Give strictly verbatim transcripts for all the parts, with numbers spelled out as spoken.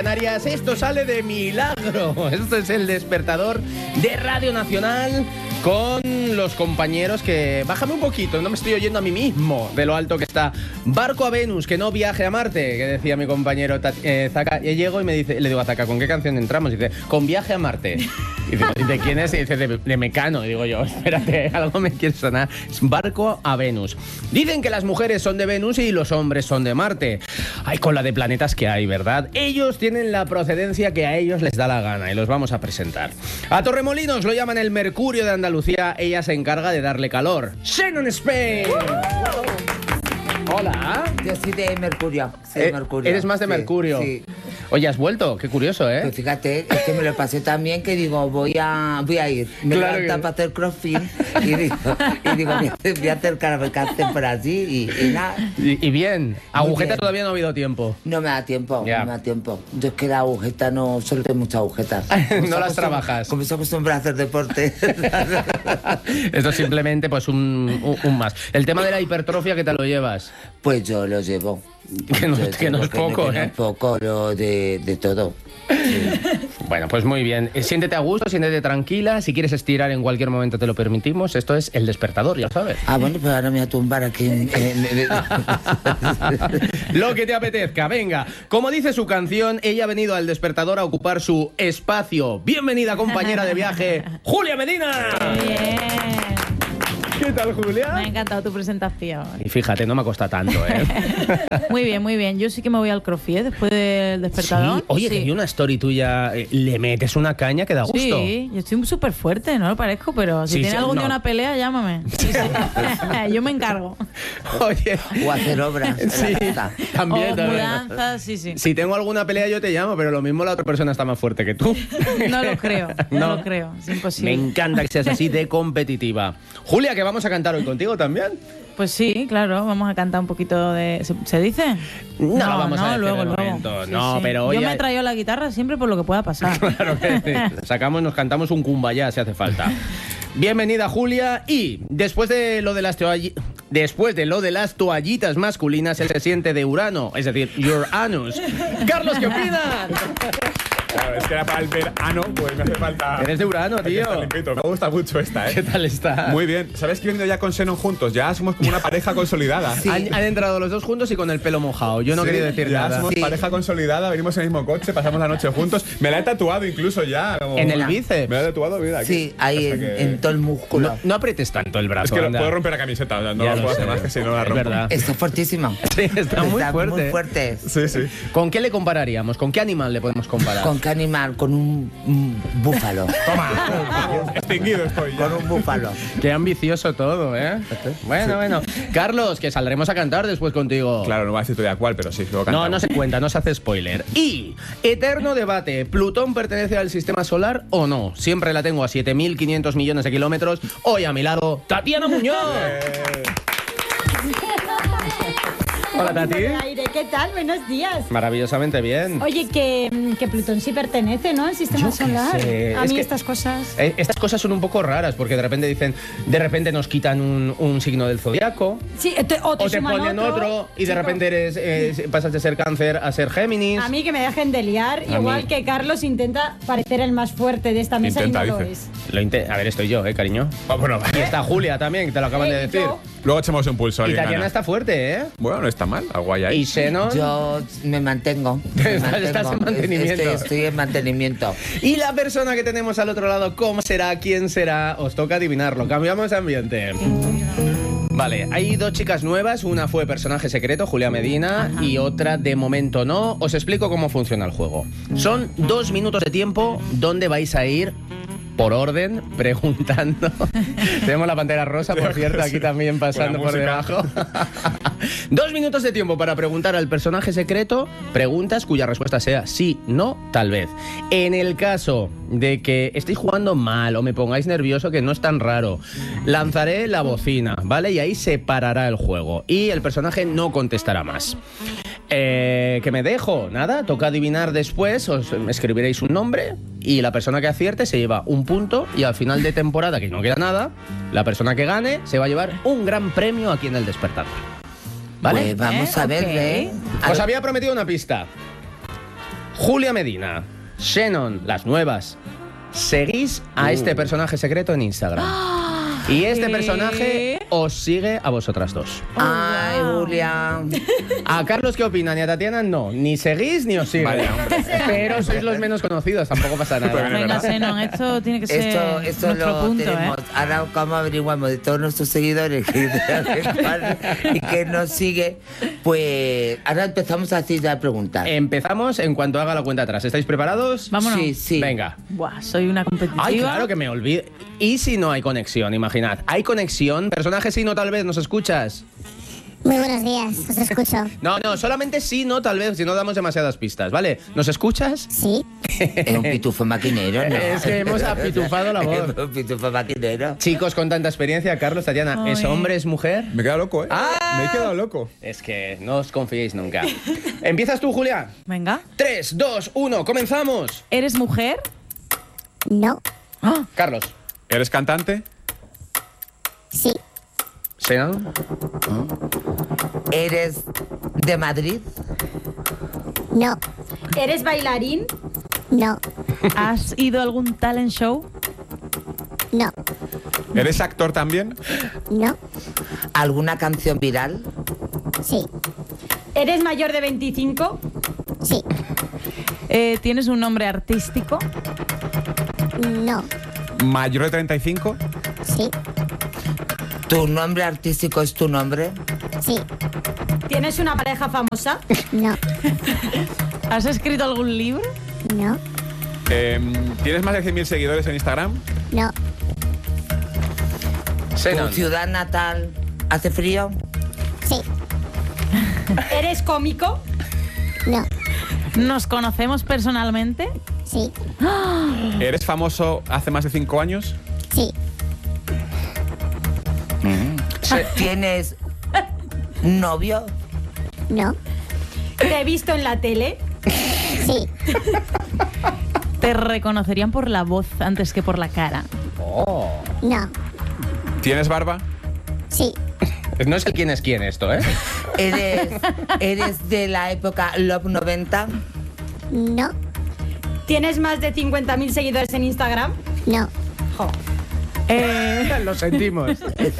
Canarias, esto sale de milagro. Esto es el despertador de Radio Nacional con los compañeros que... Bájame un poquito, no me estoy oyendo a mí mismo de lo alto que está. Barco a Venus, que no viaje a Marte, que decía mi compañero eh, Zaka. Y llego y me dice, le digo a Zaka, ¿con qué canción entramos? Y dice, con Viaje a Marte. Y digo, ¿de quién es? Y dice, de, de Mecano. Y digo yo, espérate, algo me quiere sonar. Es Barco a Venus. Dicen que las mujeres son de Venus y los hombres son de Marte. Ay, con la de planetas que hay, ¿verdad? Ellos tienen la procedencia que a ellos les da la gana y los vamos a presentar. A Torremolinos lo llaman el Mercurio de Andalucía. Ella se encarga de darle calor. Shannon Spain. Uh-huh. Hola. Yo soy de Mercurio. Soy eh, de Mercurio. ¿Eres más de sí, Mercurio? Sí. Oye, has vuelto. Qué curioso, ¿eh? Pues fíjate, es que me lo pasé tan bien que digo, voy a, voy a ir. Me claro levanta que... para hacer crossfit y digo, y digo voy a hacer cárcel por allí y, y nada. Y, y bien. Agujeta bien. Todavía no ha habido tiempo. No me da tiempo, ya. no me da tiempo. Yo es que la agujeta no suelo tener muchas agujetas. No las trabajas. Como se acostumbra a hacer deporte. Esto es simplemente pues un, un, un más. El tema de la hipertrofia, ¿qué te lo llevas? Pues yo lo llevo. Que no, que no es que poco, no, que ¿eh? No es poco, lo de, de todo. Sí. Bueno, pues muy bien. Siéntete a gusto, siéntete tranquila. Si quieres estirar en cualquier momento te lo permitimos. Esto es el despertador, ya sabes. Ah, bueno, pues ahora me voy a tumbar aquí. En, en, en... Lo que te apetezca, venga. Como dice su canción, ella ha venido al despertador a ocupar su espacio. Bienvenida, compañera de viaje, Julia Medina. Bien. ¿Qué tal, Julia? Me ha encantado tu presentación. Y fíjate, no me cuesta tanto, ¿eh? Muy bien, muy bien. Yo sí que me voy al crossfit después del despertador. Sí. Oye, sí. que vi una story tuya, eh, le metes una caña que da gusto. Sí, yo estoy súper fuerte, no lo parezco, pero si sí, tienes sí, algún no. día una pelea, llámame. Sí, sí. Yo me encargo. Oye. O hacer obras. Sí, también, o también. mudanzas, sí, sí. Si tengo alguna pelea yo te llamo, pero lo mismo la otra persona está más fuerte que tú. No lo creo, no, No. lo creo, es imposible. Me encanta que seas así de competitiva. Julia, que vamos a cantar hoy contigo también. Pues sí, claro, vamos a cantar un poquito de... ¿Se, ¿se dice? No, no vamos a decir luego, de luego. momento. Sí, No, sí. pero hoy Yo me hay- he traído la guitarra siempre por lo que pueda pasar. Claro que sí. Sacamos, nos cantamos un kumbaya si hace falta. Bienvenida, Julia. Y después de lo de las toalli- después de lo de las toallitas masculinas, él se siente de Urano, es decir, your anus. Carlos, ¿qué opinas? Claro, es que era para el verano, pues me hace falta... Eres de Urano, Hay que tío. estar limpito. Me gusta mucho esta, ¿eh? ¿Qué tal está? Muy bien. ¿Sabes que he venido ya con Shannon juntos? Ya somos como una pareja consolidada. Sí. Han, han entrado los dos juntos y con el pelo mojado. Yo no Sí, quería decir ya nada. somos Sí. pareja consolidada, venimos en el mismo coche, pasamos la noche juntos. Me la he tatuado incluso ya. como- En el Hola. bíceps. Me la he tatuado, mira, aquí. Sí, ahí O sea en, que- en todo el músculo. No, no aprietes tanto el brazo. Es que lo- anda. puedo romper la camiseta, o sea, no Ya lo lo puedo sé. hacer más que si no la Es rompo. verdad. Está fuertísimo. Sí, está muy Está fuerte. muy fuerte. Sí, sí. ¿Con qué le compararíamos? ¿Con qué animal le podemos comparar? ¿Con qué animal? Con un, un búfalo. Toma, extinguido estoy ya. Con un búfalo. Qué ambicioso todo, ¿eh? Bueno, bueno. Carlos, que saldremos a cantar después contigo. Claro, no voy a decir todavía cuál, pero sí, luego No, cantamos. no se cuenta, no se hace spoiler. Y, eterno debate, ¿Plutón pertenece al sistema solar o no? Siempre la tengo a siete mil quinientos millones de kilómetros. Hoy a mi lado, Tatiana Muñoz. Eh, Hola, Tati. Aire, ¿qué tal? Buenos días. Maravillosamente bien. Oye, que, que Plutón sí pertenece, ¿no? Al sistema Yo qué solar. sé, A es mí que- estas cosas. Eh, Estas cosas son un poco raras porque de repente dicen, de repente nos quitan un, un signo del zodiaco. Sí, te- o te, O te suman ponen otro, y de Chico, repente eres, eh, pasas de ser cáncer a ser Géminis. A mí que me dejen de liar, A igual mí. que Carlos intenta parecer el más fuerte de esta mesa Intenta, y no lo dice. es. Lo inte- a ver, estoy yo, eh, cariño. ah, bueno, Y está Julia también, que te lo acaban Eh, de decir. yo- luego echamos un pulso. Y alguien Tatiana gana. está fuerte, ¿eh? Bueno, no está mal, algo hay ahí. Y Xenon. Yo me mantengo. Me Estás- mantengo. estás en mantenimiento. Estoy, estoy en mantenimiento. Y la persona que tenemos al otro lado, ¿cómo será? ¿Quién será? Os toca adivinarlo. Cambiamos de ambiente. Vale, hay dos chicas nuevas. Una fue personaje secreto, Julia Medina, y otra de momento no. Os explico cómo funciona el juego. Son dos minutos de tiempo donde vais a ir por orden, preguntando. Tenemos la pantera rosa, por cierto, aquí también pasando Con por la debajo. Dos minutos de tiempo para preguntar al personaje secreto preguntas cuya respuesta sea sí, no, tal vez. En el caso de que estéis jugando mal o me pongáis nervioso, que no es tan raro, lanzaré la bocina, ¿vale? Y ahí se parará el juego y el personaje no contestará más. Eh, ¿Qué me dejo? Nada, toca adivinar después, os escribiréis un nombre y la persona que acierte se lleva un punto y al final de temporada, que no queda nada, la persona que gane se va a llevar un gran premio aquí en el Despertador. ¿Vale? Pues vamos Eh, a ver, ok. ¿eh? Os había prometido una pista. Julia Medina, Shannon, las nuevas. Seguís a este personaje secreto en Instagram. Y este ¿Qué? personaje os sigue a vosotras dos. Ay, Julia. A Carlos, ¿qué opinan? Y a Tatiana, no. Ni seguís ni os siguen. Vaya, hombre. Pero sois los menos conocidos, tampoco pasa nada. Pero Venga, verdad. Zenon, esto tiene que ser Esto, esto nuestro lo punto, tenemos. ¿eh? Ahora, ¿cómo averiguamos de todos nuestros seguidores que, y que nos sigue? Pues ahora empezamos a hacer ya preguntas. Empezamos en cuanto haga la cuenta atrás. ¿Estáis preparados? Vámonos. Sí, sí. Venga. Buah, soy una competitiva. Ay, claro que me olvidé. ¿Y si no hay conexión? Imaginad. ¿Hay conexión? Personaje sí, no, tal vez. ¿Nos escuchas? Muy buenos días, os escucho. No, no, solamente sí, no, tal vez, si no damos demasiadas pistas, ¿vale? ¿Nos escuchas? Sí, Es un pitufo maquinero, ¿no? Es que hemos apitufado la voz. Es un pitufo maquinero. Chicos con tanta experiencia, Carlos, Tatiana, ¿es Ay. hombre, es mujer? Me he quedado loco, ¿eh? Ah. Me he quedado loco. Es que no os confiéis nunca. ¿Empiezas tú, Julia? Venga. tres, dos, uno, comenzamos. ¿Eres mujer? no, Ah, Carlos. ¿Eres cantante? sí, ¿Sean? ¿Eres de Madrid? no, ¿Eres bailarín? no, ¿has ido a algún talent show? no, ¿Eres actor también? no, ¿Alguna canción viral? sí, ¿Eres mayor de veinticinco? sí, Eh, ¿Tienes un nombre artístico? no, ¿Mayor de treinta y cinco? sí, ¿Tu nombre artístico es tu nombre? sí, ¿Tienes una pareja famosa? no, ¿Has escrito algún libro? no, Eh, ¿Tienes más de cien mil seguidores en Instagram? no, ¿Tu Sean. ciudad natal hace frío? sí, ¿Eres cómico? no, ¿Nos conocemos personalmente? sí, ¿Eres famoso hace más de cinco años? sí, ¿Tienes novio? no, ¿Te he visto en la tele? sí, ¿Te reconocerían por la voz antes que por la cara? Oh. no, ¿Tienes barba? sí, No sé quién es quién esto, ¿eh? ¿Eres, ¿Eres de la época Love noventa? no, ¿Tienes más de cincuenta mil seguidores en Instagram? no, Jo. Eh, Lo sentimos.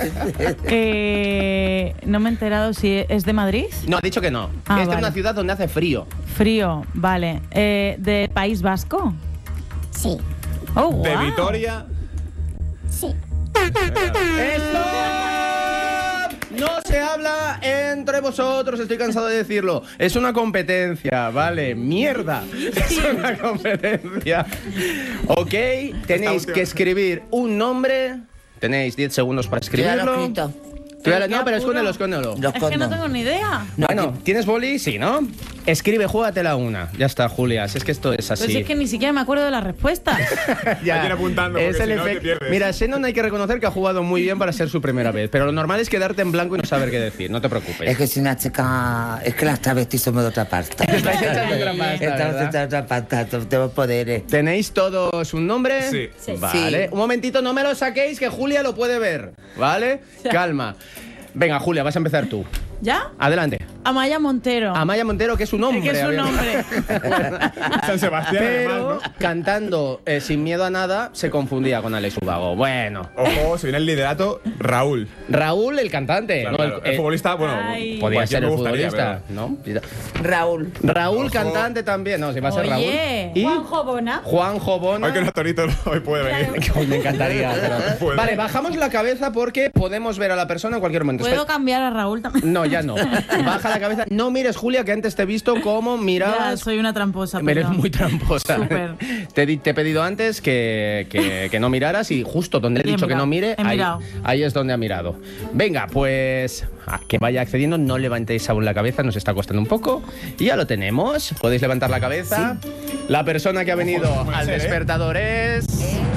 eh, no me he enterado si es de Madrid. No, ha dicho que no. Ah, es de vale. una ciudad donde hace frío. Frío, vale. Eh, ¿De País Vasco? sí, Oh, ¿De wow. Vitoria? sí, ¡Esto! No se habla entre vosotros, estoy cansado de decirlo. Es una competencia, ¿vale? ¡Mierda! Es una competencia. Ok, tenéis última. que escribir un nombre. Tenéis diez segundos para Yo ya lo he escribirlo. escrito. Tú ya lo- Qué no, pero apuro. escóndelo, escóndelo. Lo Es que no escondo. tengo ni idea. No, Bueno, ¿tienes boli? Sí, ¿no? Escribe, júgatela una. Ya está, Julia. Si es que esto es así. Pues es que ni siquiera me acuerdo de la respuesta. Ya. Hay que ir apuntando, porque Es si el no te efecto. pierdes. Mira, Shannon hay que reconocer que ha jugado muy bien para ser su primera vez, pero lo normal es quedarte en blanco y no saber qué decir, no te preocupes. Es que soy una chica... Es que las travestis somos de otra pasta. Estáis echando otra pasta, Estamos ¿verdad? hechas de otra pasta, tenemos poderes. ¿Tenéis todos un nombre? Sí. Sí. Vale. Sí. Un momentito, no me lo saquéis, que Julia lo puede ver, ¿vale? Calma. Venga, Julia, vas a empezar tú. ¿Ya? Adelante. Amaya Montero. Amaya Montero, que es un hombre. que es un había- nombre. San Sebastián, Pero además, ¿no? cantando eh, sin miedo a nada, se confundía con Alex Ubago. Bueno. Ojo, se viene el liderato, Raúl. Raúl, el cantante. Claro, no, claro. el- El eh, futbolista, bueno, Ay. Podía cualquier ser me el gustaría, futbolista, pero- ¿no? Raúl. Raúl, Ojo. cantante también. No, si va a ser Oye. Raúl. Y Juanjo Bona. Juanjo Bona. Hoy que no es Torito, hoy puede venir. Que hoy me encantaría. pero- Puede. Vale, bajamos la cabeza porque podemos ver a la persona en cualquier momento. ¿Puedo Espera- cambiar a Raúl también? No, ya no. Baja la cabeza. No mires, Julia, que antes te he visto cómo Ya, mirabas. soy una tramposa. Eres perdón. muy tramposa. Súper. Te, di- te he pedido antes que, que- que no miraras y justo donde le he Y he dicho que no mirado, mire, he ahí, mirado. ahí es donde ha mirado. Venga, pues a que vaya accediendo, no levantéis aún la cabeza, nos está costando un poco. Y ya lo tenemos. Podéis levantar la cabeza. La persona que ha venido puede al ser, ¿eh? despertador es...